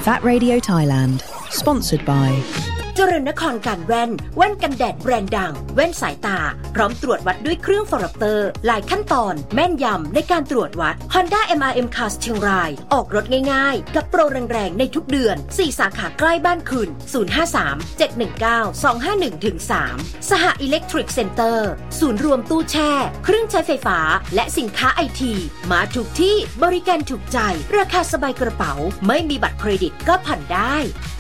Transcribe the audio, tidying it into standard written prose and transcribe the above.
That Radio Thailand Sponsored by เจริญนครการแว่นกันแดดแบรนด์ดังแว่นสายตาพร้อมตรวจวัดด้วยเครื่องฟอร์เตอร์หลายขั้นตอนแม่นยำในการตรวจวัด Honda MRM Cars เชียงรายออกรถง่ายๆกับโปรแรงๆในทุกเดือน4สาขาใกล้บ้านคุณ053-719-251-3 สหอิเล็กทริกเซ็นเตอร์ศูนย์รวมตู้แช่เครื่องใช้ไฟฟ้าและสินค้าไอทีมาถูกที่บริการถูกใจราคาสบายกระเป๋าไม่มีบัตรเครดิตก็ผ่อนได้